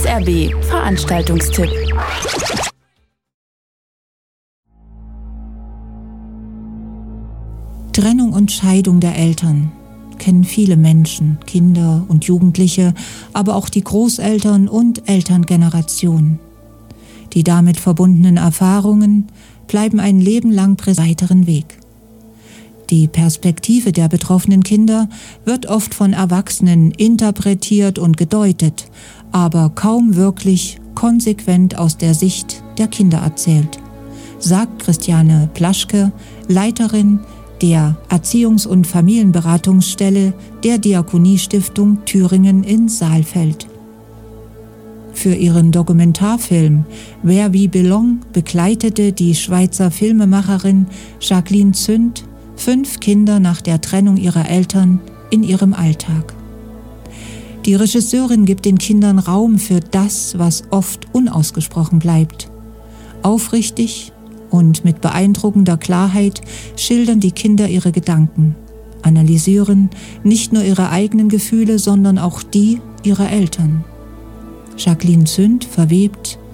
SRB Veranstaltungstipp. Trennung und Scheidung der Eltern kennen viele Menschen, Kinder und Jugendliche, aber auch die Großeltern und Elterngeneration. Die damit verbundenen Erfahrungen bleiben ein Leben lang weiteren Weg. Die Perspektive der betroffenen Kinder wird oft von Erwachsenen interpretiert und gedeutet, aber kaum wirklich konsequent aus der Sicht der Kinder erzählt, sagt Christiane Plaschke, Leiterin der Erziehungs- und Familienberatungsstelle der Diakoniestiftung Thüringen in Saalfeld. Für ihren Dokumentarfilm Where We Belong begleitete die Schweizer Filmemacherin Jacqueline Zünd 5 Kinder nach der Trennung ihrer Eltern in ihrem Alltag. Die Regisseurin gibt den Kindern Raum für das, was oft unausgesprochen bleibt. Aufrichtig und mit beeindruckender Klarheit schildern die Kinder ihre Gedanken, analysieren nicht nur ihre eigenen Gefühle, sondern auch die ihrer Eltern. Jacqueline Zünd verwebt